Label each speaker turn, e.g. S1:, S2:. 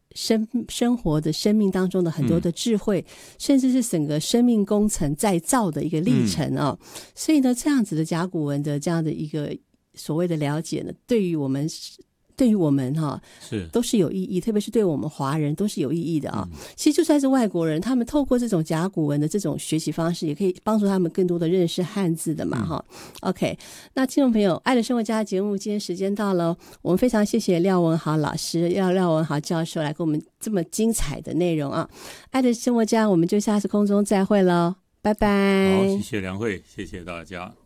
S1: 生活的生命当中的很多的智慧，甚至是整个生命工程再造的一个历程啊。所以呢，这样子的甲骨文的这样的一个所谓的了解呢，对于我们都是有意义，特别是对我们华人都是有意义的啊。其实就算是外国人，他们透过这种甲骨文的这种学习方式，也可以帮助他们更多的认识汉字的嘛哈。OK， 那听众朋友，爱的生活家的节目今天时间到了，我们非常谢谢廖文豪老师、廖文豪教授来给我们这么精彩的内容啊。爱的生活家，我们就下次空中再会喽，拜拜。
S2: 好，谢谢梁慧，谢谢大家。